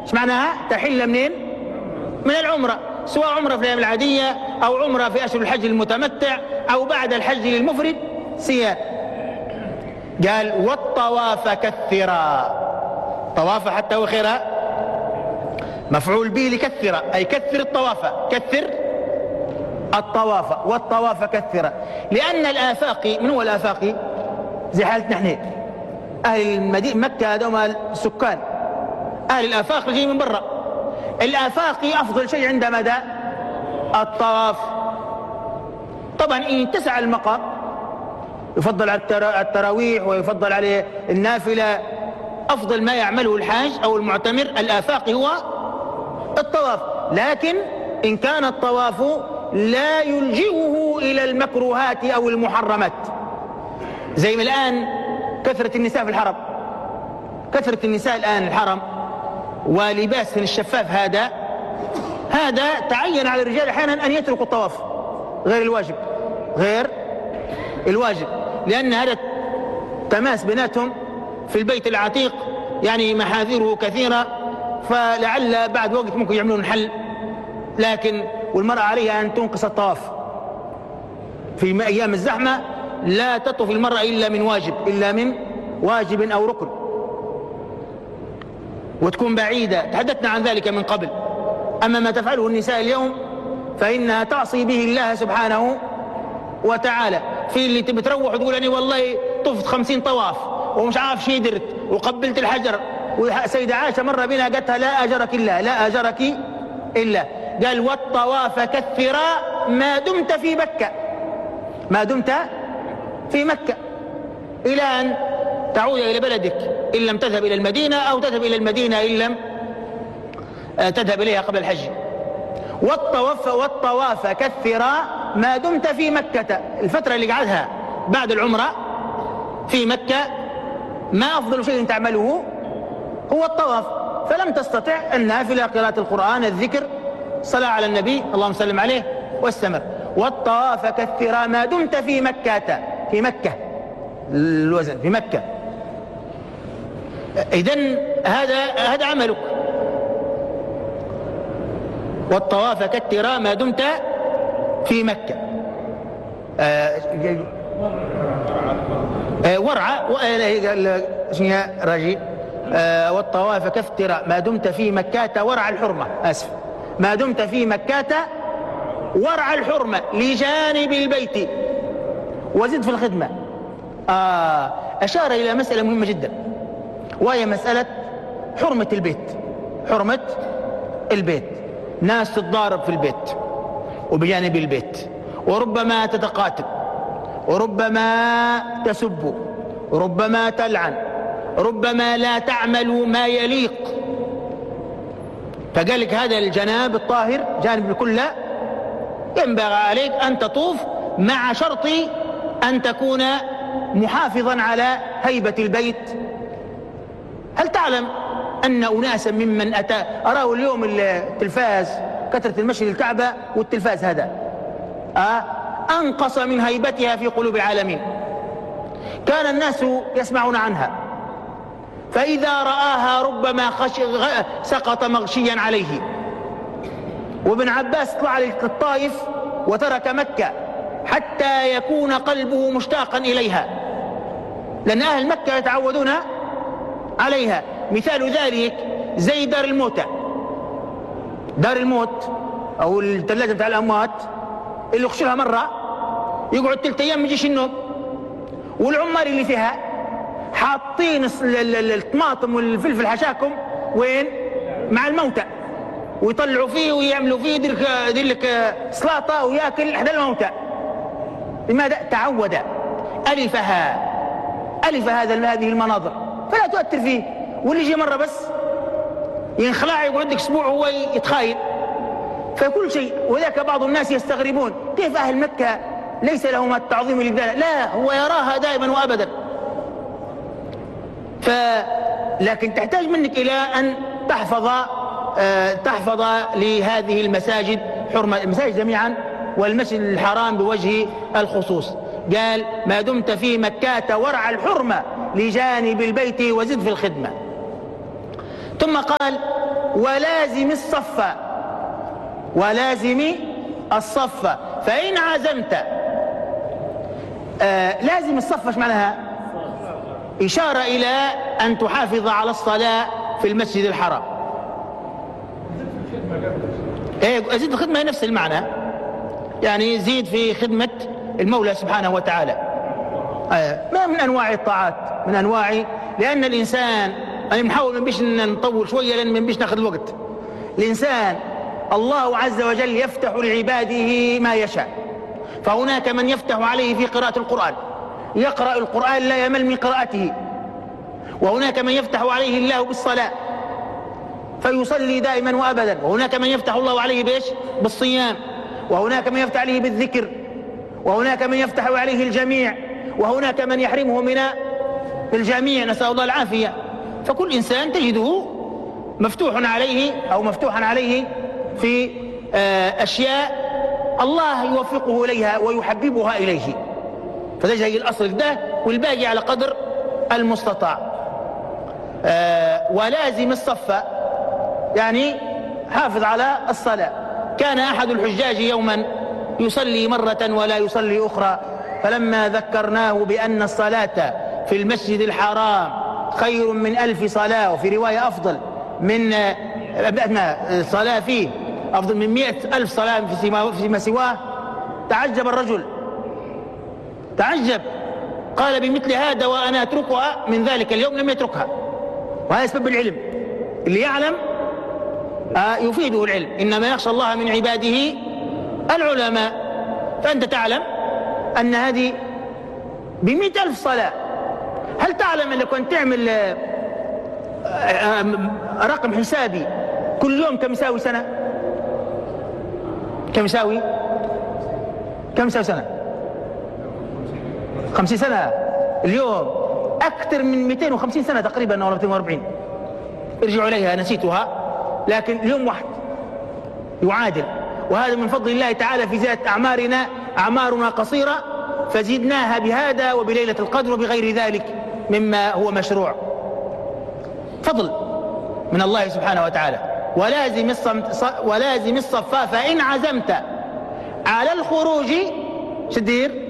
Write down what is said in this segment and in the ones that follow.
ايش معناها؟ تحل منين؟ من العمرة، سواء عمرة في الأيام العادية أو عمرة في أشهر الحج المتمتع أو بعد الحج للمفرد سياء. قال والطواف كثرا، طواف حتى وخيرها مفعول به لكثرة، أي كثر الطواف، كثر الطواف، والطواف كثرا. لأن الآفاقي، من هو الآفاقي؟ زي حالتنا نحن أهل المدينة مكة، هذول السكان أهل الآفاق اللي جايين من برا. الآفاقي أفضل شيء عند مدى الطواف. طبعا إن اتسع المقام يفضل على التراويح ويفضل عليه النافلة. أفضل ما يعمله الحاج أو المعتمر الآفاقي هو الطواف، لكن إن كان الطواف لا يلجئه إلى المكروهات أو المحرمات، زي ما الآن كثرة النساء في الحرم، كثرة النساء الآن الحرم ولباسهن الشفاف، هذا تعين على الرجال أحيانا أن يتركوا الطواف غير الواجب، غير الواجب، لأن هذا تماس بيناتهم في البيت العتيق، يعني محاذيره كثيرة، فلعل بعد وقت ممكن يعملون حل. لكن والمرأة عليها أن تنقص الطواف في أيام الزحمة، لا تطوف المرأة إلا من واجب، إلا من واجب أو ركن، وتكون بعيدة. تحدثنا عن ذلك من قبل. أما ما تفعله النساء اليوم فإنها تعصي به الله سبحانه وتعالى. في اللي بتروح وتقول أنا والله طفت 50 طواف ومش عارف شي درت وقبلت الحجر. وسيدة عائشة مرة بنا قالت لا أجرك إلا، لا أجرك إلا. قال والطواف كثرا ما دمت في مكة، ما دمت في مكة، إلى أن تعود إلى بلدك إن لم تذهب إلى المدينة، أو تذهب إلى المدينة إن لم تذهب إليها قبل الحج. والطواف كثرا ما دمت في مكة. الفترة اللي قعدها بعد العمرة في مكة ما أفضل شيء تعمله هو الطواف، فلم تستطع النافلة، قراءة القرآن، الذكر، صلاة على النبي اللهم سلم عليه، واستمر. والطواف كثرا ما دمت في مكة، في مكة الوزن في مكة. إذن هذا عملك. والطواف كثرا ما دمت في مكة. ورعة راجي. والطواف كثرا ما دمت في مكة ورع الحرمة، آسف، ما دمت في مكة ورع الحرمة لجانب البيت وزد في الخدمة. أشار إلى مسألة مهمة جدا، وهي مسألة حرمة البيت. حرمة البيت، ناس تتضارب في البيت وبجانب البيت، وربما تتقاتل، وربما تسب، وربما تلعن، ربما لا تعمل ما يليق. فقال لك هذا الجناب الطاهر، جانب الكل، ينبغي عليك أن تطوف، مع شرط أن تكون محافظا على هيبة البيت. هل تعلم أن أناسا ممن أتى، أراه اليوم التلفاز، كثرة المشي للكعبة والتلفاز هذا أنقص من هيبتها في قلوب العالمين. كان الناس يسمعون عنها، فإذا رآها ربما سقط مغشيا عليه. وابن عباس طلع للطائف وترك مكة حتى يكون قلبه مشتاقا إليها، لأن أهل مكة يتعودون عليها. مثال ذلك زي دار الموتى، دار الموت أو الثلاجة بتاع الأموات اللي يخشلها مرة يقعد 3 أيام ما يجيش النوم، والعمال اللي فيها حاطين الطماطم والفلفل حشاكم وين؟ مع الموتى، ويطلعوا فيه ويعملوا فيه، يدير لك سلطة ويأكل حدا الموتى. لماذا؟ تعود، ألف هذه المناظر، فلا تؤثر فيه. واللي يجي مرة بس ينخلع يقعد لك أسبوع وهو يتخايل فكل شيء. وذاك بعض الناس يستغربون كيف أهل مكة ليس لهم التعظيم لله. لا، هو يراها دائما وأبدا. لكن تحتاج منك إلى أن تحفظ لهذه المساجد حرمة المساجد جميعا، والمسجد الحرام بوجه الخصوص. قال ما دمت في مكة ورع الحرمة لجانب البيت وزد في الخدمة. ثم قال ولازم الصف، ولازم الصف فإن عزمت. لازم الصف ايش معناها؟ إشارة إلى أن تحافظ على الصلاة في المسجد الحرام. زيد الخدمة نفس المعنى، يعني زيد في خدمة المولى سبحانه وتعالى. ما من أنواع الطاعات، من أنواع، لأن الإنسان أنا بنحاول بيش نطول شوية لأن بيش ناخذ الوقت. الإنسان الله عز وجل يفتح لعباده ما يشاء، فهناك من يفتح عليه في قراءة القرآن، يقرأ القرآن لا يمل من قراءته، وهناك من يفتح عليه الله بالصلاة فيصلي دائما وأبدا، وهناك من يفتح الله عليه بإيش؟ بالصيام، وهناك من يفتح عليه بالذكر، وهناك من يفتح عليه الجميع، وهناك من يحرمه من الجميع، نسأل الله العافية. فكل إنسان تجده مفتوح عليه أو مفتوحا عليه في أشياء الله يوفقه إليها ويحببها إليه، فده الأصل ده، والباقي على قدر المستطاع. ولازم الصف يعني حافظ على الصلاة. كان أحد الحجاج يوما يصلي مرة ولا يصلي أخرى، فلما ذكرناه بأن الصلاة في المسجد الحرام خير من 1000 صلاة، وفي رواية أفضل من صلاة فيه أفضل من 100,000 صلاة فيما سواه، تعجب الرجل، تعجب، قال بمثل هذا وأنا أتركها من ذلك اليوم لم يتركها. وهذا سبب العلم، اللي يعلم يفيده العلم، إنما يخشى الله من عباده العلماء. فأنت تعلم أن هذه ب100,000 صلاة. هل تعلم أن لو كنت تعمل رقم حسابي كل يوم كم يساوي سنة؟ كم يساوي سنة؟ 50 سنة. اليوم أكثر من 250 سنة تقريبا أو 240. ارجعوا إليها، نسيتها، لكن اليوم واحد يعادل. وهذا من فضل الله تعالى في زيادة أعمارنا، أعمارنا قصيرة فزدناها بهذا وبليلة القدر وبغير ذلك مما هو مشروع، فضل من الله سبحانه وتعالى. ولازم الصف فإن عزمت على الخروج شدير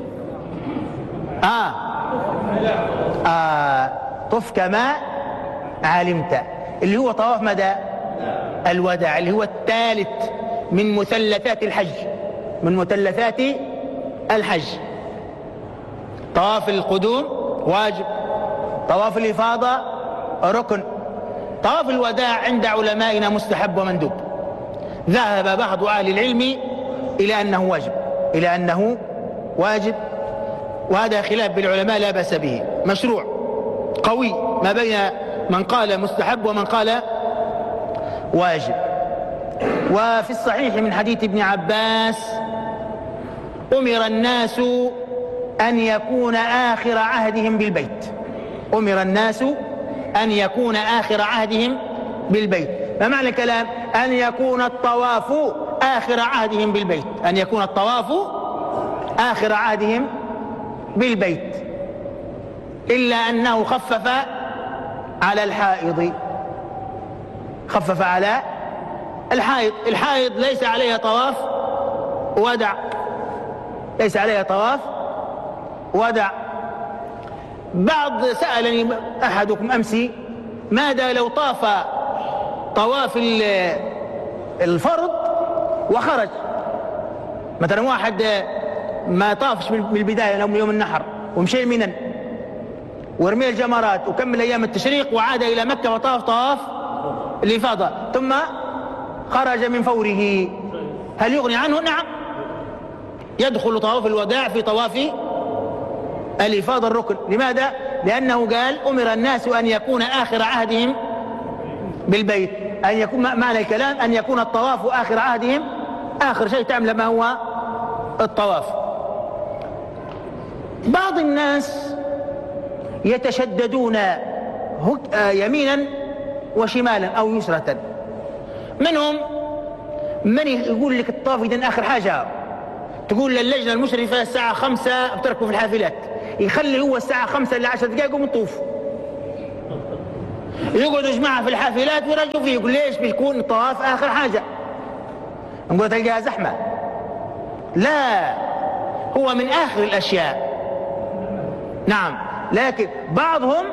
طف كما علمت، اللي هو طواف مدى الوداع، اللي هو الثالث من مثلثات الحج، من مثلثات الحج. طواف القدوم واجب، طواف الإفاضة ركن، طواف الوداع عند علمائنا مستحب ومندوب. ذهب بعض أهل العلم إلى أنه واجب، وهذا خلاف بالعلماء لا بأس به، مشروع قوي ما بين من قال مستحب ومن قال واجب. وفي الصحيح من حديث ابن عباس أمر الناس أن يكون آخر عهدهم بالبيت، أمر الناس أن يكون آخر عهدهم بالبيت. ما معنى الكلام؟ أن يكون الطواف آخر عهدهم بالبيت، أن يكون الطواف آخر عهدهم بالبيت، إلا أنه خفف على الحائض، خفف على الحائض. الحائض ليس عليها طواف ودع، ليس عليها طواف ودع. بعض سألني أحدكم أمسي ماذا لو طاف طواف الفرض وخرج، مثلا واحد ما طافش من البداية يوم النحر ومشي منن ورمي الجمرات وكمل أيام التشريق وعاد إلى مكة وطاف طواف الإفاضة ثم خرج من فوره، هل يغني عنه؟ نعم، يدخل طواف الوداع في طواف الإفاضة الركن. لماذا؟ لأنه قال أمر الناس أن يكون آخر عهدهم بالبيت، أن يكون معنى الكلام أن يكون الطواف آخر عهدهم، آخر شيء تعمل ما هو الطواف. بعض الناس يتشددون يمينا وشمالا أو يسرة، منهم من يقول لك الطواف إذن آخر حاجة، تقول للجنة المشرفة الساعة 5 بتركوا في الحافلات، يخلي هو الساعة 5 إلى 10 دقائق يقوم يطوف. يقعدوا جماعة في الحافلات ويرجعوا فيه. يقول ليش بيكون الطواف آخر حاجة؟ نقول تلقاها زحمة. لا، هو من آخر الأشياء. نعم، لكن بعضهم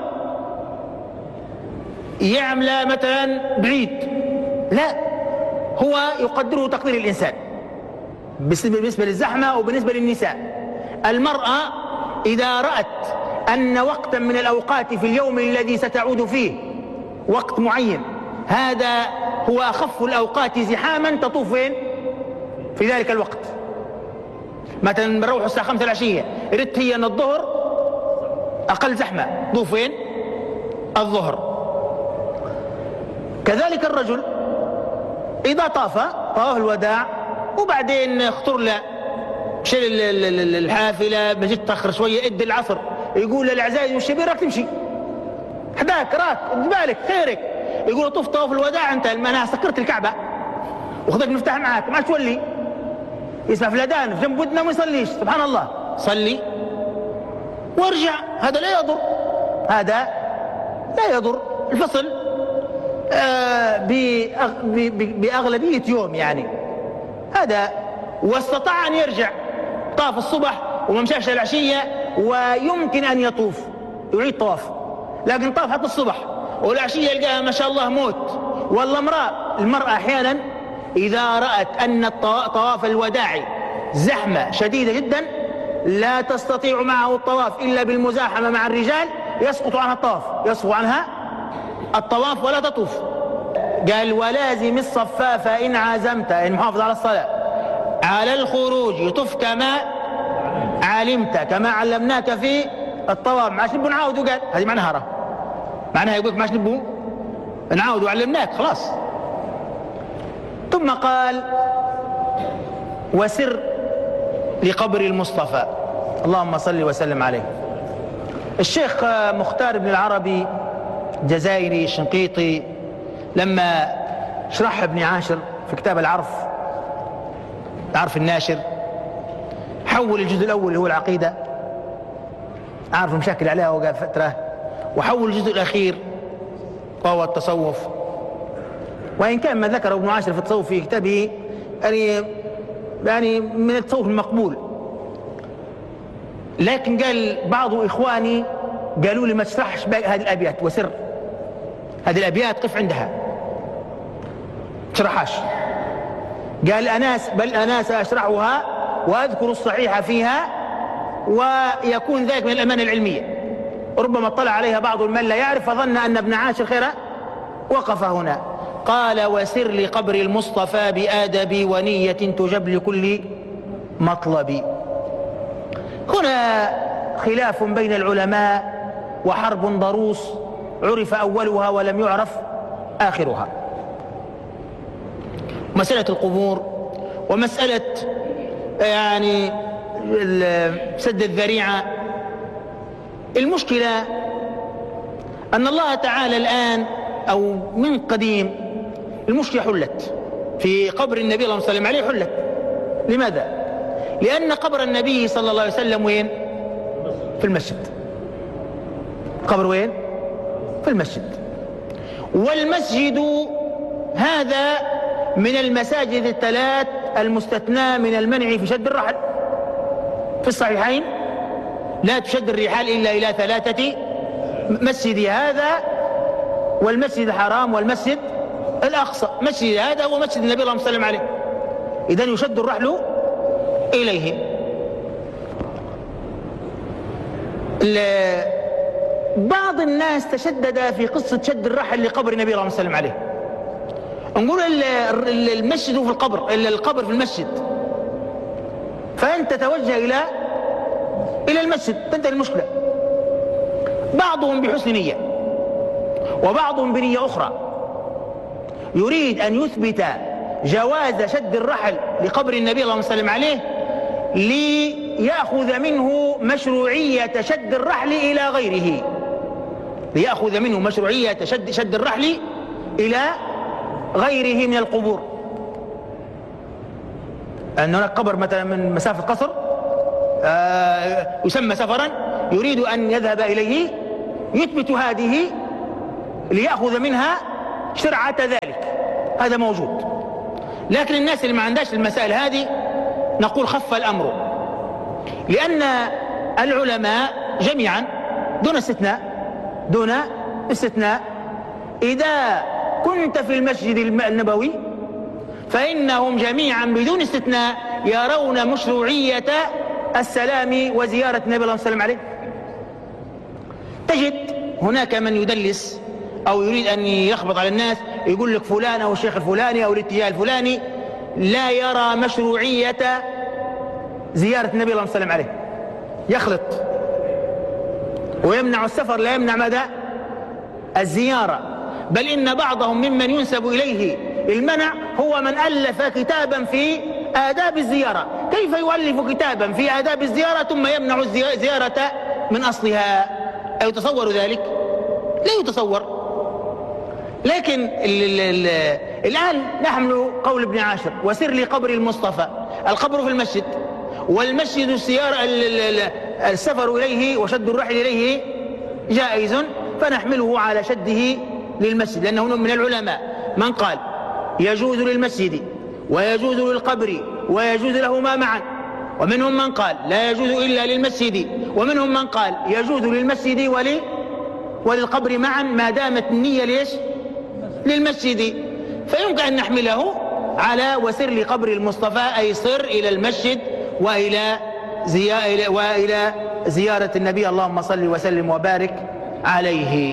يعمل مثلا بعيد، لا، هو يقدره تقدير الإنسان بالنسبة للزحمة وبالنسبة للنساء. المرأة إذا رأت أن وقتا من الأوقات في اليوم الذي ستعود فيه وقت معين هذا هو أخف الأوقات زحاما تطوف وين؟ في ذلك الوقت. مثلا بنروح الساعة 5 العشية، ردت هي أن الظهر أقل زحمة، طوف وين؟ الظهر. كذلك الرجل إذا طاف الوداع وبعدين اخطر له شيل الحافلة بجد تأخر شوية ادي العصر، يقول للعزائز والشبير راك تمشي حداك راك بالك خيرك، يقول طوف الوداع انت انا سكرت الكعبة وخذك مفتاح معاك ما تولي يسمع في الأذان في جنب ودنا ما يصليش. سبحان الله، صلي وارجع، هذا لا يضر، هذا لا يضر. الفصل بأغلبية يوم يعني هذا، واستطاع أن يرجع طاف الصبح وما مشاش العشية ويمكن أن يطوف يعيد طواف، لكن طاف حتى الصبح والعشية يلقاها ما شاء الله موت. والله المرأة أحيانا إذا رأت أن طواف الوداع زحمة شديدة جدا لا تستطيع معه الطواف إلا بالمزاحمة مع الرجال، يسقط عنها الطواف، يسقط عنها الطواف ولا تطوف. قال ولازم الصفاف إن عزمت، إن محافظ على الصلاة على الخروج طف كما علمت كما علمناك في الطواف. معاش نبو نعاودوا، قال هذه معناها معناها يقولك معاش نبو نعاود وعلمناك خلاص. ثم قال وسر لقبر المصطفى، اللهم صل وسلم عليه. الشيخ مختار بن العربي جزائري شنقيطي لما شرح ابن عاشر في كتاب العرف الناشر، حول الجزء الأول اللي هو العقيدة، عارف مشاكل عليها وقال فترة، وحول الجزء الأخير وهو التصوف. وإن كان ما ذكر ابن عاشر في التصوف في كتابه يعني من التصوف المقبول، لكن قال بعض إخواني قالوا لي ما تشرحش هذه الأبيات وسر هذه الأبيات، قف عندها تشرحاش. قال بل أنا سأشرحها وأذكر الصحيح فيها ويكون ذلك من الأمانة العلمية. ربما اطلع عليها بعض من لا يعرف فظن أن ابن عاشر خير وقف هنا. قال وسر لقبر المصطفى بآدب ونية تجب لكل مطلب. هنا خلاف بين العلماء وحرب ضروس عرف أولها ولم يعرف آخرها. مسألة القبور ومسألة يعني سد الذريعة، المشكلة أن الله تعالى الآن أو من قديم المشكلة حلت في قبر النبي اللهم صل عليه، حلت. لماذا؟ لأن قبر النبي صلى الله عليه وسلم وين؟ في المسجد. قبر وين؟ في المسجد. والمسجد هذا من المساجد الثلاث المستثنى من المنع في شد الرحل. في الصحيحين لا تشد الرحال إلا إلى ثلاثة: مسجد هذا والمسجد الحرام والمسجد الأقصى. مسجد هذا هو مسجد النبي اللهم صل عليه، إذن يشد الرحل إليه. بعض الناس تشدد في قصة شد الرحل لقبر النبي اللهم صل عليه. نقول المسجد في القبر في المسجد، فأنت توجه إلى المسجد تنتهي المشكلة. بعضهم بحسن نية وبعضهم بنية أخرى يريد أن يثبت جواز شد الرحل لقبر النبي اللهم صل عليه ليأخذ منه مشروعية شد الرحل إلى غيره، ليأخذ منه مشروعية شد الرحل إلى غيره من القبور. أن هناك قبر مثلا من مسافة قصر يسمى سفرا، يريد أن يذهب إليه، يثبت هذه ليأخذ منها شرعة ذلك، هذا موجود. لكن الناس اللي ما عندهاش المسائل هذه نقول خف الأمر، لأن العلماء جميعا دون استثناء إذا كنت في المسجد النبوي فإنهم جميعا بدون استثناء يرون مشروعية السلام وزيارة النبي صلى الله عليه وسلم عليه. تجد هناك من يدلس أو يريد أن يخبط على الناس، يقول لك فلان أو الشيخ الفلاني أو الاتجاه الفلاني لا يرى مشروعية زيارة النبي صلى الله عليه وسلم عليه، يخلط ويمنع السفر، لا يمنع ماذا؟ الزيارة. بل إن بعضهم ممن ينسب إليه المنع هو من ألف كتابا في آداب الزيارة. كيف يؤلف كتابا في آداب الزيارة ثم يمنع الزيارة من أصلها؟ أيتصور ذلك؟ لا يتصور. لكن الآن نحمل قول ابن عاشر وسر لقبر المصطفى، القبر في المسجد، والمسجد السفر إليه وشد الرحل إليه جائز، فنحمله على شده للمسجد، لأنه من العلماء من قال يجوز للمسجد ويجوز للقبر ويجوز لهما معا، ومنهم من قال لا يجوز إلا للمسجد، ومنهم من قال يجوز للمسجد وللقبر معا ما دامت النية ليش؟ للمسجد. فيمكن أن نحمله على وسر لقبر المصطفى، أي سر إلى المسجد وإلى زيارة النبي، اللهم صل وسلم وبارك عليه.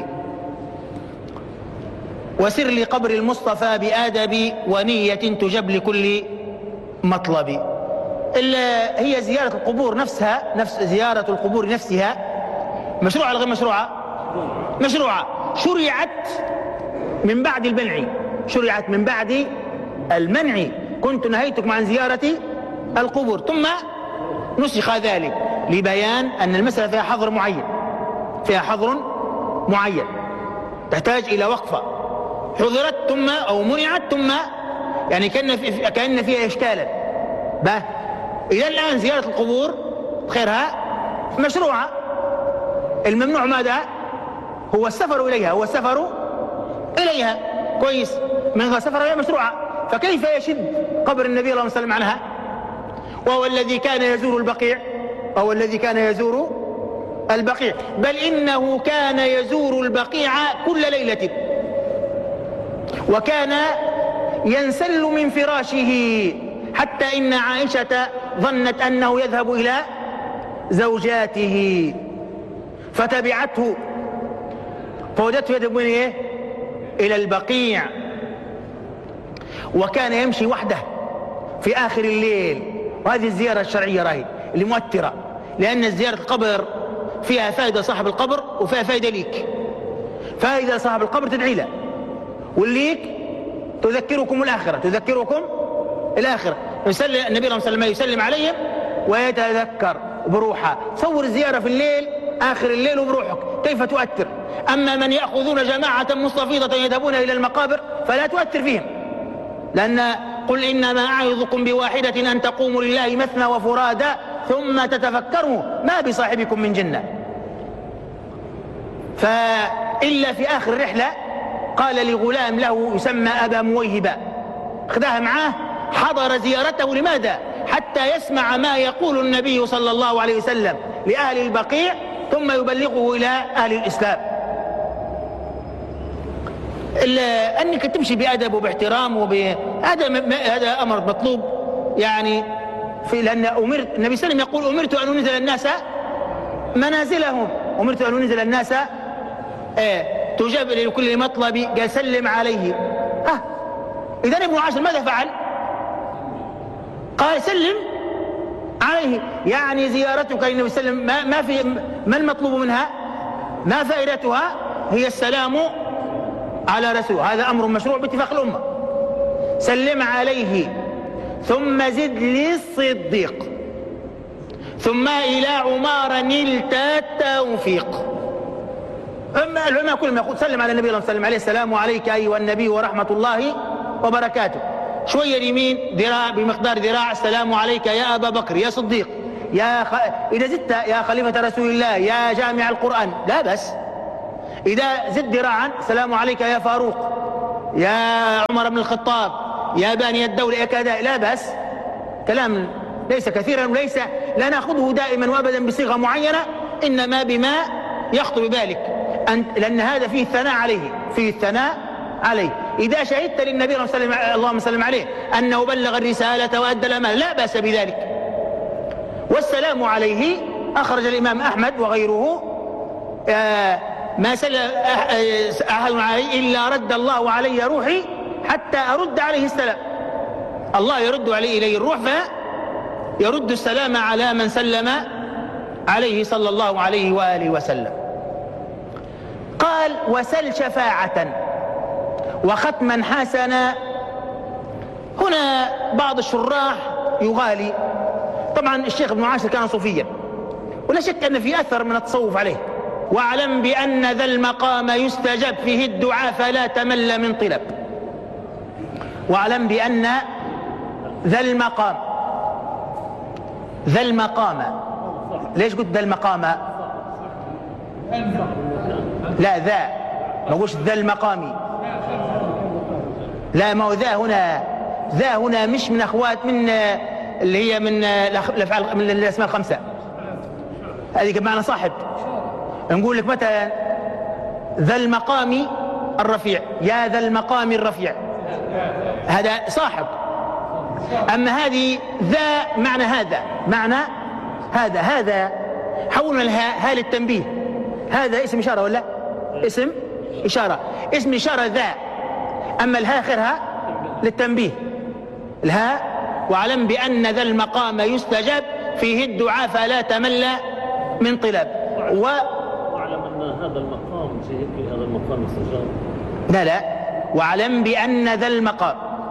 وسر لقبر المصطفى بآدب ونية تجب لكل مطلب. هي زيارة القبور نفسها، نفس زيارة القبور نفسها مشروعة ولا غير مشروعة؟ مشروعة. شرعت من بعد المنع، شرعت من بعد المنع. كنت نهيتكم عن زيارة القبور ثم نسخ ذلك لبيان أن المسألة فيها حظر معين، فيها حظر معين تحتاج إلى وقفة، حظرت ثم أو منعت ثم، يعني كأن فيها إشكالا. إلى الآن زيارة القبور خيرها مشروعة. الممنوع ماذا؟ هو السفر إليها، هو السفر إليها كويس، من غير سفر إليها مشروعة. فكيف يشد قبر النبي صلى الله عليه وسلم عنها وهو الذي كان يزور البقيع، وهو الذي كان يزور البقيع، بل إنه كان يزور البقيع كل ليلة، وكان ينسل من فراشه حتى إن عائشة ظنت أنه يذهب إلى زوجاته فتبعته فوجدته يذهب إلى البقيع. وكان يمشي وحده في آخر الليل، وهذه الزيارة الشرعية راهي اللي مؤثرة، لأن زيارة القبر فيها فائدة صاحب القبر وفيها فائدة ليك. فائدة صاحب القبر تدعي له، والليك تذكركم الآخرة، تذكركم الآخرة. النبي صلى الله عليه وسلم يسلم عليهم ويتذكر بروحه. صور الزيارة في الليل، آخر الليل، وبروحك كيف تؤثر. أما من يأخذون جماعة مستفيضة يذهبون إلى المقابر فلا تؤثر فيهم، لأن قل إنما أعظكم بواحدة أن تقوموا لله مثنى وفرادا ثم تتفكروا ما بصاحبكم من جنة. فإلا في آخر الرحلة قال لغلام له يسمى أبا مويهبة، أخذها معاه، حضر زيارته. لماذا؟ حتى يسمع ما يقول النبي صلى الله عليه وسلم لأهل البقيع ثم يبلغه إلى أهل الإسلام. أنك تمشي بأدب وباحترام هذا أمر مطلوب، يعني لأن أمرت، النبي صلى الله عليه وسلم يقول أمرت أن أنزل الناس منازلهم، أمرت أن أنزل الناس تجاب لكل مطلب، قال سلم عليه. إذن ابن عاشر ماذا فعل؟ قال سلم عليه، يعني زيارتك للنبي صلى الله عليه وسلم ما المطلوب منها؟ ما فائدتها؟ هي السلام على رسول. هذا أمر مشروع باتفاق الأمة. سلم عليه ثم زد للصديق ثم إلى عمار نلت التوفيق. أما العلماء كلهم يقول سلم على النبي صلى الله عليه وسلم عليه السلام عليك أيها النبي ورحمة الله وبركاته. شوية اليمين ذراع بمقدار ذراع، السلام عليك يا أبا بكر يا صديق إذا زدت يا خليفة رسول الله يا جامع القرآن لا بس. إذا زد ذراعا السلام عليك يا فاروق، يا عمر بن الخطاب، يا باني الدولة، يا كذا، لا بأس. كلام ليس كثيرا وليس لا نأخذه دائما وأبدا بصيغة معينة، إنما بما يخطر ببالك، لأن هذا فيه الثناء عليه، فيه الثناء عليه. إذا شهدت للنبي اللهم صل عليه أنه بلغ الرسالة وأدى الأمانة لا بأس بذلك. والسلام عليه أخرج الإمام أحمد وغيره ما سلم أحد علي إلا رد الله علي روحي حتى أرد عليه السلام. الله يرد عليه إليه الروح فيرد السلام على من سلم عليه صلى الله عليه وآله وسلم. قال وسل شفاعة وختما حسنا. هنا بعض الشراح يغالي، طبعا الشيخ ابن عاشر كان صوفيا ولا شك أن في أثر من التصوف عليه. واعلم بأن ذا المقام يستجب فيه الدعاء فلا تمل من طلب. واعلم بأن ذا المقام ليش قلت ذا المقام؟ لا ذا ما قلتش ذا المقام، لا ما هو ذا هنا مش من أخوات من اللي هي من الأسماء الخمسة، هذه بمعنى صاحب. نقول لك مثلا ذا المقام الرفيع، يا ذا المقام الرفيع، هذا صاحب. أما هذه ذا معنى هذا، معنى هذا حولنا لها للتنبيه. هذا اسم إشارة ولا اسم إشارة؟ اسم إشارة ذا، أما الها آخرها للتنبيه. الها واعلم بأن ذا المقام يستجاب فيه الدعاء فلا تمل من طلب. واعلم أن هذا المقام في هذا المقام استجاب. لا واعلم بأن ذا المقام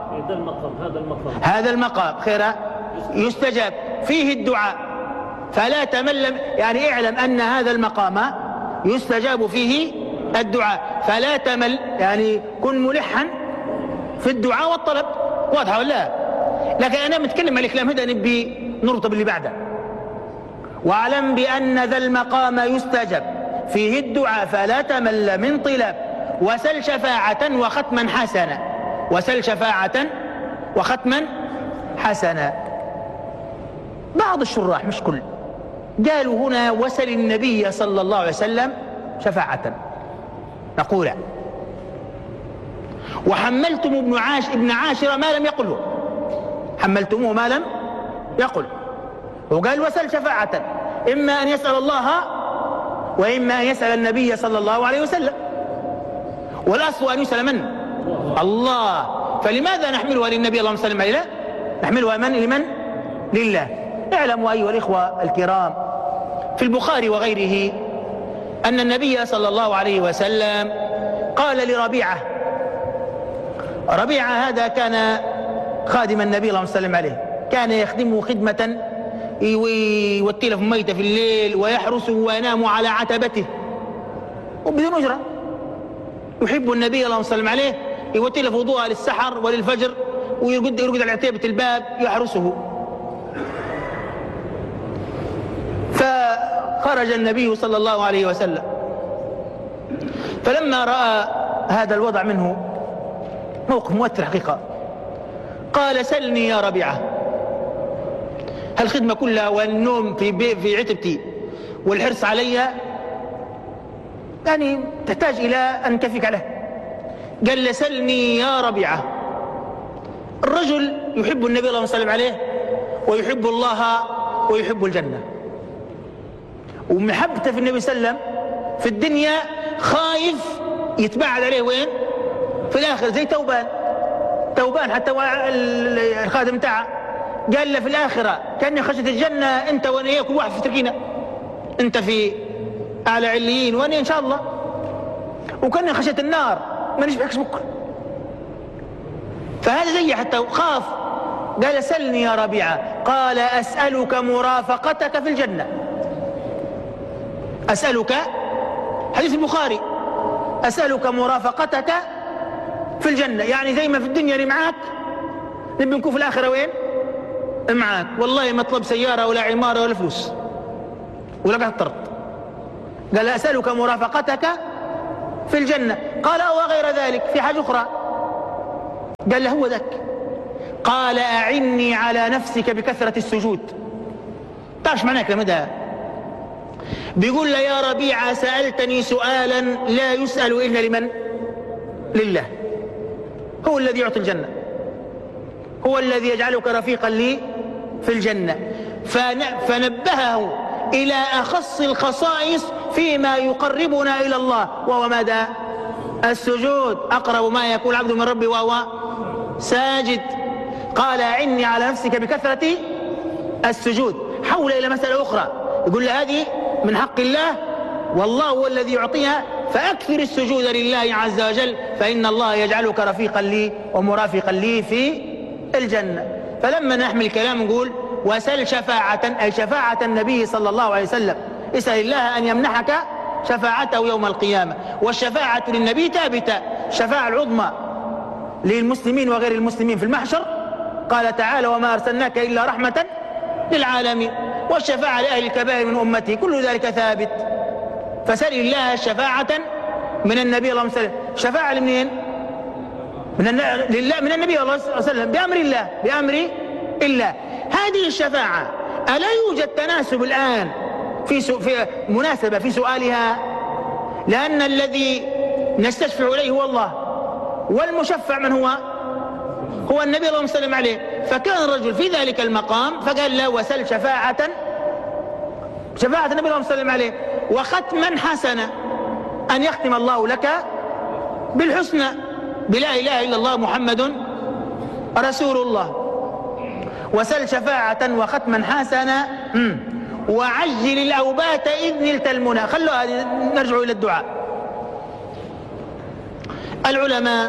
هذا المقام خيرا يستجاب فيه الدعاء فلا تمل، يعني اعلم أن هذا المقام يستجاب فيه الدعاء فلا تمل، يعني كن ملحا في الدعاء والطلب. واضحة ولا؟ لكن أنا متكلم عن الكلام هذا نبي نرتب اللي بعده. واعلم بأن ذا المقام يستجب فيه الدعاء فلا تمل من طلب وسل شفاعة وختما حسنا. وسل شفاعة وختما حسنا. بعض الشراح مش كل قالوا هنا وسل النبي صلى الله عليه وسلم شفاعة. نقول وحملتم ابن عاشر ما لم يقله، حملتموه ما لم يقل، وقال وسل شفاعة، إما أن يسأل الله وإما أن يسأل النبي صلى الله عليه وسلم، والأصل أن يسأل من؟ الله. فلماذا نحملها للنبي اللهم صل عليه؟ نحملها لمن؟ لله. اعلموا أيها الإخوة الكرام في البخاري وغيره أن النبي صلى الله عليه وسلم قال لربيعة، ربيعة هذا كان خادم النبي اللهم صل عليه، كان يخدمه خدمة يوتي له ميتة في الليل ويحرسه وينام على عتبته وبدون أجرة. يحب النبي اللهم صل عليه، يوتي له وضوء للسحر وللفجر ويرقد على عتبة الباب يحرسه. فخرج النبي صلى الله عليه وسلم، فلما رأى هذا الوضع منه موقف مؤثر حقيقة، قال سلني يا ربيعة. هالخدمة كلها والنوم في عتبتي والحرص علي يعني تحتاج إلى أن كفيك عليه. قال له سلني يا ربيعة. الرجل يحب النبي اللهم صل عليه ويحب الله ويحب الجنة، ومحبته في النبي صلى الله عليه وسلم في الدنيا خايف يتبعد عليه وين؟ في الآخر. زي توبان حتى الخادم بتاعه قال له في الآخرة كأني خشيت الجنة أنت وأنا إياك كل واحد في تركينا، أنت في أعلى عليين وأنا إن شاء الله، وكأني خشيت النار ما نشبحكش بكرة. فهذا زي حتى خاف. قال سلني يا ربيعة. قال أسألك مرافقتك في الجنة. أسألك، حديث البخاري، أسألك مرافقتك في الجنة، يعني زي ما في الدنيا اللي معاك نبي نكون في الآخرة وين؟ معاك. والله ما طلب سيارة ولا عمارة ولا فلوس ولا قاعد طرد. قال أسألك مرافقتك في الجنة. قال أو غير ذلك في حاجة أخرى. قال له هو ذاك. قال أعني على نفسك بكثرة السجود. تعرف معناه الكلام ده؟ بيقول له يا ربيعة سألتني سؤالا لا يسأل إلا لمن؟ لله. هو الذي يعطي الجنة، هو الذي يجعلك رفيقا لي في الجنة. فنبهه إلى أخص الخصائص فيما يقربنا إلى الله، وهو ماذا؟ السجود. أقرب ما يكون العبد من ربه وهو ساجد. قال أعني على نفسك بكثرة السجود. حول إلى مسألة أخرى، يقول له هذه من حق الله والله هو الذي يعطيها، فأكثر السجود لله عز وجل فإن الله يجعلك رفيقا لي ومرافقا لي في الجنة. فلما نحمل الكلام نقول وسل شفاعة، أي شفاعة النبي صلى الله عليه وسلم، اسأل الله أن يمنحك شفاعته يوم القيامة. والشفاعة للنبي ثابتة، الشفاعة العظمى للمسلمين وغير المسلمين في المحشر، قال تعالى وما أرسلناك إلا رحمة للعالمين. والشفاعة لأهل الكبائر من أمته، كل ذلك ثابت. فسل الله الشفاعة من النبي اللهم صل. شفاعة لمنين؟ لله، من النبي صلى الله عليه وسلم، بأمر الله، بأمر الله. هذه الشفاعة ألا يوجد تناسب الآن في مناسبة في سؤالها؟ لأن الذي نستشفع إليه هو الله، والمشفع من هو؟ هو النبي اللهم صل عليه. فكان الرجل في ذلك المقام فقال له وسل شفاعة النبي اللهم صل عليه، وختما حسنا، أن يختم الله لك بالحسنى، بلا إله إلا الله محمد رسول الله. وسل شفاعة وختما حسنا وعجل الأوبات إذ نلت المنى. خلوا نرجع إلى الدعاء. العلماء،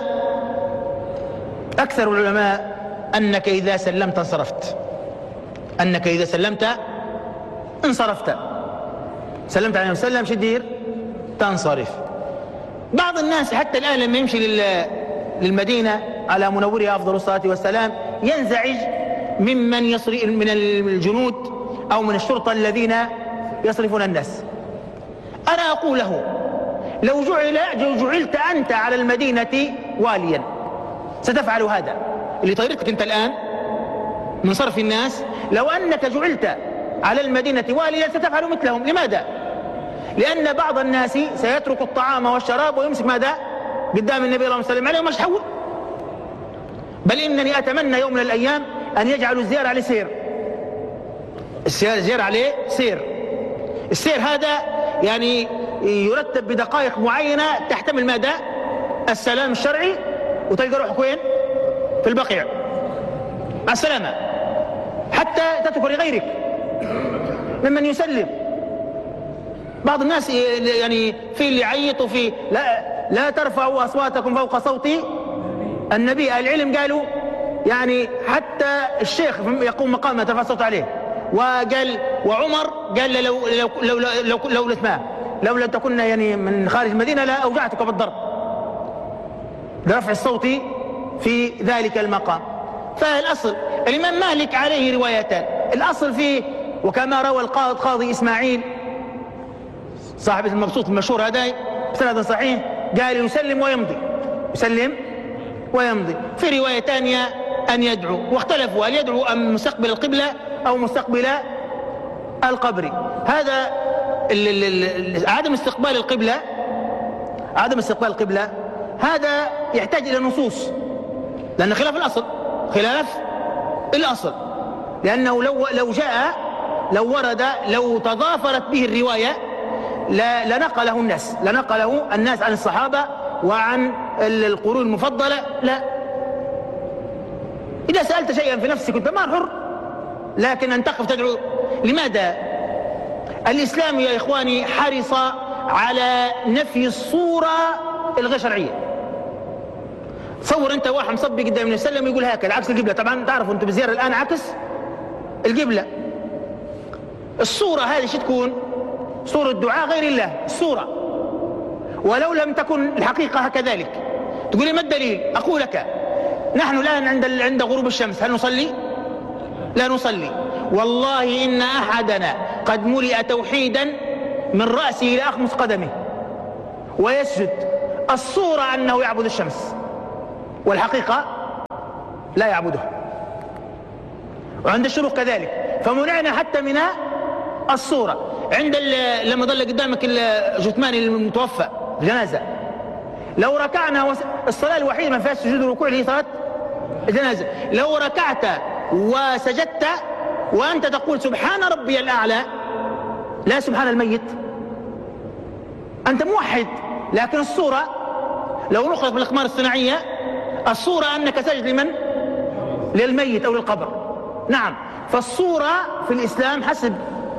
أكثر العلماء أنك إذا سلمت انصرفت، أنك إذا سلمت انصرفت، سلمت عليه وسلم شدير تنصرف. بعض الناس حتى الآن لما يمشي للمدينة على منورها أفضل الصلاة والسلام ينزعج ممن يصرف من الجنود أو من الشرطة الذين يصرفون الناس. أنا أقول له لو جعلت أنت على المدينة واليا ستفعل هذا اللي طريقك أنت الآن من صرف الناس. لو أنك جعلت على المدينة واليا ستفعل مثلهم. لماذا؟ لأن بعض الناس سيترك الطعام والشراب ويمسك ماذا؟ قدام النبي اللهم صل عليه ومش حول. بل إنني أتمنى يوم من الأيام أن يجعلوا الزيارة عليه سير. الزيارة عليه سير. السير هذا يعني يرتب بدقائق معينة تحتمل ماذا؟ السلام الشرعي، وتلقى روحك وين؟ في البقيع مع السلامة، حتى تذكر لغيرك ممن يسلم. بعض الناس يعني في اللي يعيط وفي لا ترفعوا أصواتكم فوق صوت النبي. أهل العلم قالوا يعني حتى الشيخ يقوم مقام ما ترفع صوت عليه. وقال وعمر قال لو لم تكن يعني من خارج المدينة لا أوجعتك بالضرب لرفع الصوت في ذلك المقام. فالأصل الإمام مالك عليه روايتان. الأصل فيه وكما روى القاضي إسماعيل صاحب المبسوط المشهور هذا بسند صحيح قال يسلم ويمضي، يسلم ويمضي. في رواية ثانية أن يدعو، واختلفوا هل يدعو أم مستقبل القبلة أو مستقبل القبر. هذا عدم استقبال القبلة هذا يحتاج إلى نصوص، لأن خلاف الأصل، لأنه لو ورد لو تضافرت به الرواية لنقله الناس عن الصحابة وعن القرون المفضلة. لا، إذا سألت شيئا في نفسك كنت ما حر، لكن أن تقف تدعو. لماذا؟ الإسلام يا إخواني حرص على نفي الصورة الغير شرعية. تصور أنت واحد مصبي قدام النبي صلى الله عليه وسلم يقول هكذا عكس القبلة. طبعا تعرفوا أنتم بالزيارة الآن عكس القبلة. الصورة هذه شو تكون؟ صورة دعاء غير الله الصورة، ولو لم تكن الحقيقة كذلك. تقول لي ما الدليل؟ أقول لك نحن الآن عند غروب الشمس هل نصلي؟ لا نصلي. والله إن أحدنا قد ملئ توحيدا من رأسه إلى أخمص قدمه، ويسجد الصورة أنه يعبد الشمس والحقيقة لا يعبدها، وعند الشروق كذلك. فمنعنا حتى من الصورة. لما ظل قدامك الجثمان المتوفى جنازة، لو ركعنا الصلاة الوحيدة ما فيهاش سجود الركوع اللي هي صلاة الجنازة، لو ركعت وسجدت وأنت تقول سبحان ربي الأعلى لا سبحان الميت، أنت موحد. لكن الصورة لو نخرج من الأقمار الصناعية، الصورة أنك سجد لمن؟ للميت أو للقبر. نعم. فالصورة في الإسلام حسب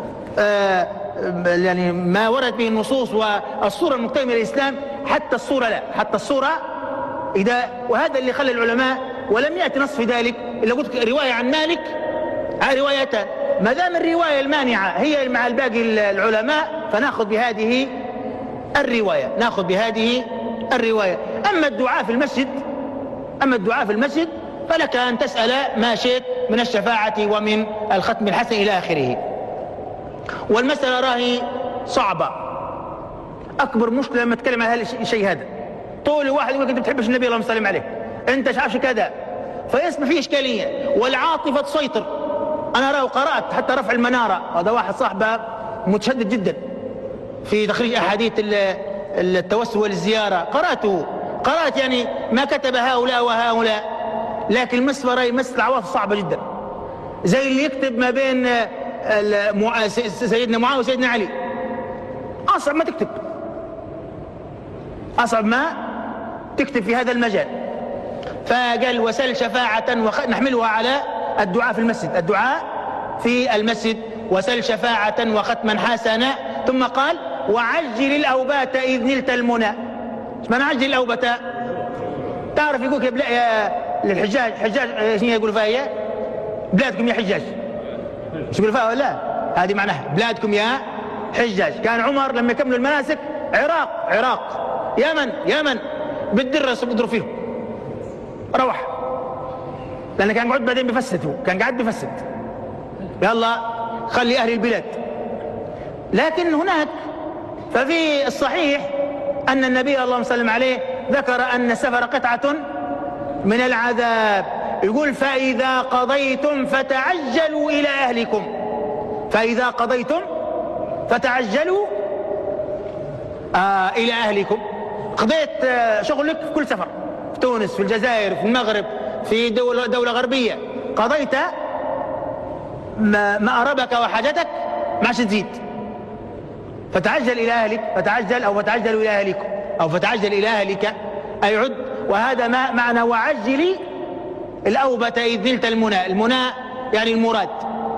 يعني ما ورد به النصوص والصورة المقترنة للإسلام، حتى الصورة لا، حتى الصورة وهذا اللي خلى العلماء، ولم يأتي نص في ذلك إلا قلت رواية عن مالك، روايتان، ما دام الرواية المانعة هي مع الباقي العلماء فنأخذ بهذه الرواية، نأخذ بهذه الرواية. أما الدعاء في المسجد فلك أن تسأل ما شئت من الشفاعة ومن الختم الحسن إلى آخره. والمسألة راهي صعبة، أكبر مشكلة لما تكلم عن هالشيء هذا. طول واحد يقول أنت بتحبش النبي اللهم صل عليه، أنت شعبش كذا، فيصبح فيه إشكالية والعاطفة تسيطر. أنا قرأت حتى رفع المنارة، هذا واحد صاحبه متشدد جدا في تخريج أحاديث التوسل والزيارة، قرأت يعني ما كتب هؤلاء وهؤلاء، لكن مسألة العواطف صعبة جدا، زي اللي يكتب ما بين سيدنا معاوية وسيدنا علي، أصعب ما تكتب في هذا المجال. فقال وسل شفاعة نحملها على الدعاء في المسجد وسل شفاعة وختما حسنا. ثم قال وعجل الأوبات إذ نلت المنى. ايش معنى عجل الأوبات؟ تعرف يقول يا للحجاج، حجاج شنو يقول فيها؟ بلادكم يا حجاج، مش يقول فيها ولا؟ هذه معناها بلادكم يا حجاج. كان عمر لما يكملوا المناسك عراق يمن بالدرس بيضرب فيهم، روح، لأنه كان قاعد بعدين بفسد، يلا خلي أهل البلاد. لكن هناك ففي الصحيح أن النبي اللهم صل عليه ذكر أن السفر قطعة من العذاب، يقول فإذا قضيتم فتعجلوا إلى أهلكم، فإذا قضيتم فتعجلوا إلى أهلكم. قضيت شغلك في كل سفر، في تونس، في الجزائر، في المغرب، في دولة غربية، قضيت ما أربك وحاجتك، ما تزيد، فتعجل إلى أهلك، فتعجلوا إلى أهلكم، أو فتعجل إلى أهلك أي عد. وهذا ما معنى وعجل الأوبة إذ نلت المنى يعني المراد.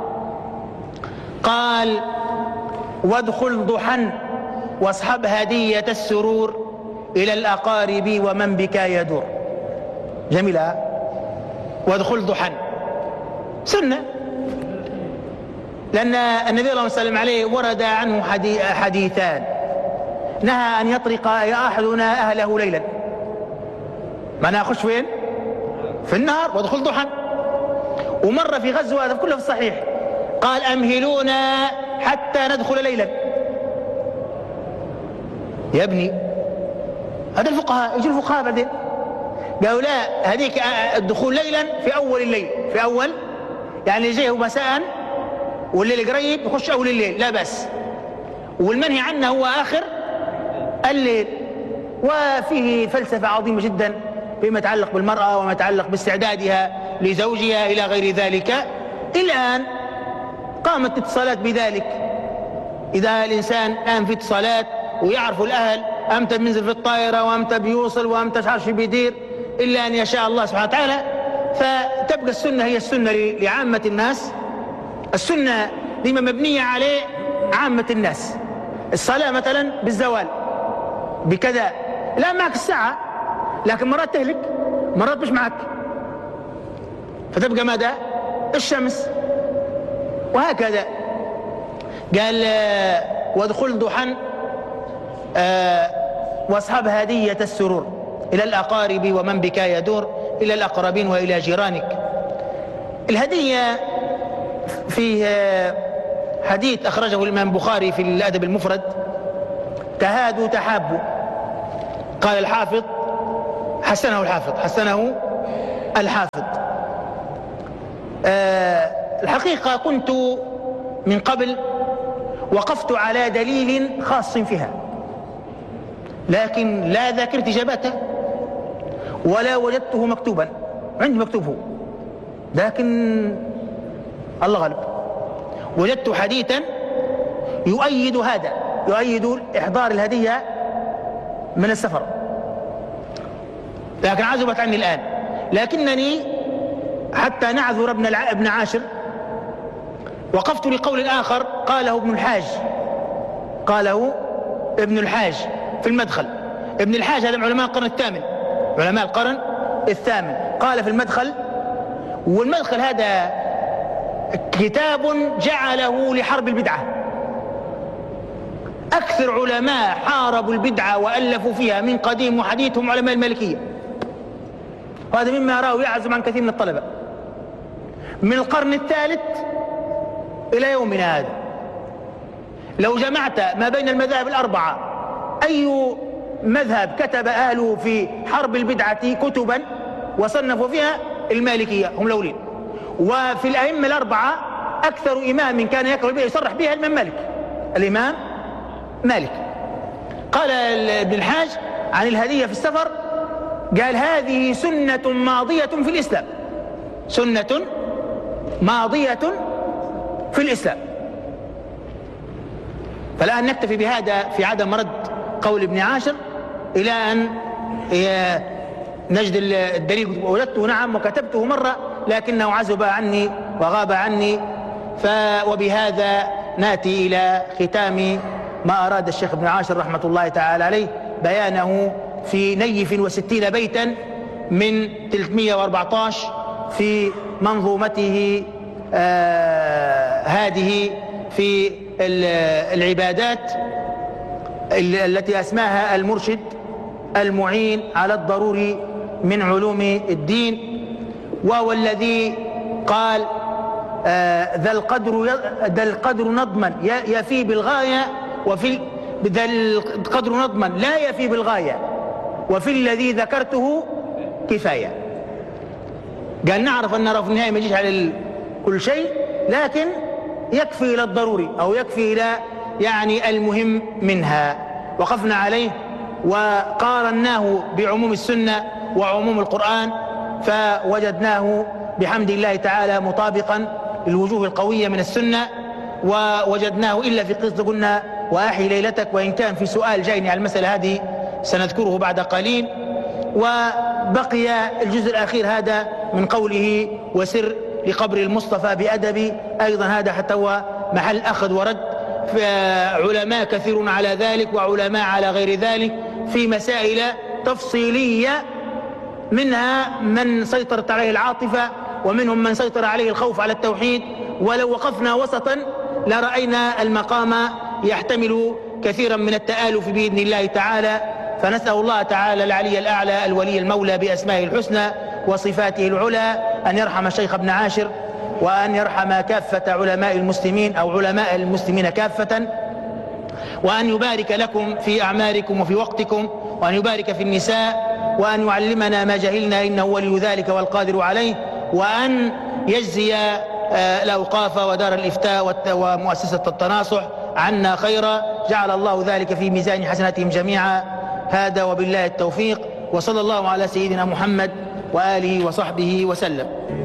قال وادخل ضحى واصحب هدية السرور إلى الأقارب ومن بك يدور. جميلة. وادخل ضحى سنة، لأن النبي اللهم صل عليه ورد عنه حديثان، نهى أن يطرق أحدنا أهله ليلا، معناها أخش وين؟ في النهار، وادخل ضحى. ومرة في غزوة، هذا كله في الصحيح، قال أمهلونا حتى ندخل ليلا. يا ابني هذا الفقهاء، يجي الفقهاء بعدين قالوا لا، هذيك الدخول ليلا في أول الليل، في أول يعني يجيه مساء والليل قريب يخش أول الليل لا بأس، والمنهي عنه هو آخر الليل. وفيه فلسفة عظيمة جدا فيما يتعلق بالمرأة وما يتعلق باستعدادها لزوجها إلى غير ذلك. الآن قامت اتصالات بذلك، إذا الإنسان قام في اتصالات ويعرف الأهل أمتى بينزل في الطائرة وأمتى بيوصل وأمتى شعر شو بيدير، إلا أن يشاء الله سبحانه وتعالى. فتبقى السنة هي السنة لعامة الناس، السنة ديما مبنية عليه عامة الناس. الصلاة مثلا بالزوال بكذا، لا معك الساعة، لكن مرات تهلك، مرات مش معك، فتبقى ماذا؟ الشمس. وهكذا قال وادخل ضحى واصحب هدية السرور إلى الأقارب ومن بك يدور، إلى الأقربين وإلى جيرانك. الهدية في حديث أخرجه الإمام البخاري في الأدب المفرد، تهادوا تحابوا، قال الحافظ حسنه الحافظ. الحقيقة كنت من قبل وقفت على دليل خاص فيها، لكن لا ذاكرت إجابته ولا وجدته مكتوبا، عندي مكتوبه، لكن الله غالب وجدت حديثا يؤيد هذا، يؤيد إحضار الهدية من السفر، لكن عزبت عني الآن. لكنني حتى نعذر ابن عاشر وقفت لقول آخر قاله ابن الحاج في المدخل. ابن الحاج هذا من علماء القرن الثامن، قال في المدخل، والمدخل هذا كتاب جعله لحرب البدعة، أكثر علماء حاربوا البدعة وألفوا فيها من قديم وحديث هم علماء المالكية، وهذا مما أراه يعزم عن كثير من الطلبة من القرن الثالث إلى يومنا هذا. لو جمعت ما بين المذاهب الأربعة أي مذهب كتب أهله في حرب البدعة كتبا وصنفوا فيها المالكية هم الأولين، وفي الأئمة الأربعة أكثر إمام كان يكره بها يصرح بها الإمام مالك. قال ابن الحاج عن الهدية في السفر، قال هذه سنة ماضية في الإسلام، سنة ماضية في الإسلام. فالآن نكتفي بهذا في عدم رد قول ابن عاشر إلى أن نجد الدليل. وجدته نعم وكتبته مرة لكنه عزب عني وغاب عني. وبهذا نأتي إلى ختام ما أراد الشيخ ابن عاشر رحمة الله تعالى عليه بيانه في نيف 60 بيتا من 314 في منظومته هذه في العبادات التي أسماها المرشد المعين على الضروري من علوم الدين، وهو الذي قال ذا القدر نظما يفي بالغاية، وفي ذا القدر نظما لا يفي بالغاية، وفي الذي ذكرته كفاية. قال نعرف أن في النهاية ما يجيش على كل شيء، لكن يكفي إلى الضروري أو يكفي إلى يعني المهم منها. وقفنا عليه وقارناه بعموم السنة وعموم القرآن، فوجدناه بحمد الله تعالى مطابقا للوجوه القوية من السنة، ووجدناه إلا في قصة قلنا وأحي ليلتك، وإن كان في سؤال جايني على المسألة هذه سنذكره بعد قليل. وبقي الجزء الأخير هذا من قوله وسر لقبر المصطفى بأدب، أيضا هذا حتى هو محل أخذ ورد، علماء كثير على ذلك وعلماء على غير ذلك في مسائل تفصيلية، منها من سيطرت عليه العاطفة ومنهم من سيطر عليه الخوف على التوحيد. ولو وقفنا وسطا لرأينا المقام يحتمل كثيرا من التآلف بإذن الله تعالى. فنسأل الله تعالى العلي الأعلى الولي المولى بأسمائه الحسنى وصفاته العلى أن يرحم الشيخ ابن عاشر، وأن يرحم كافة علماء المسلمين أو علماء المسلمين كافة، وأن يبارك لكم في أعماركم وفي وقتكم، وأن يبارك في النساء، وأن يعلمنا ما جهلنا إنه ولي ذلك والقادر عليه، وأن يجزي الأوقاف ودار الإفتاء ومؤسسة التناصح عنا خيرا، جعل الله ذلك في ميزان حسناتهم جميعا. هذا وبالله التوفيق، وصلى الله على سيدنا محمد وآله وصحبه وسلم.